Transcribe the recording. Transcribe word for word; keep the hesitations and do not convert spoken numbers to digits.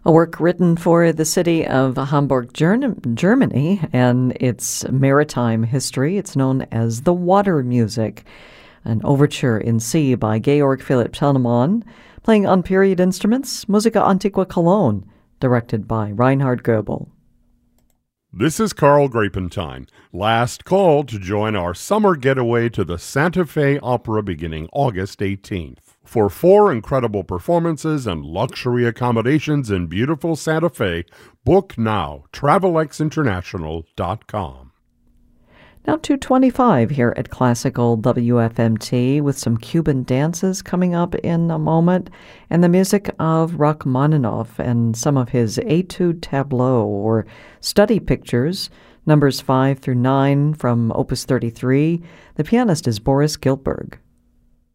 A work written for the city of Hamburg, Germany, and its maritime history. It's known as the Water Music, an overture in C by Georg Philipp Telemann, playing on period instruments, Musica Antiqua Cologne, directed by Reinhard Goebel. This is Carl Grapentine. Last call to join our summer getaway to the Santa Fe Opera beginning August eighteenth. For four incredible performances and luxury accommodations in beautiful Santa Fe, book now, Travelex International dot com. Now two twenty-five here at Classical W F M T with some Cuban dances coming up in a moment, and the music of Rachmaninoff and some of his Etude Tableau, or study pictures, numbers five through nine from Opus thirty-three. The pianist is Boris Giltberg.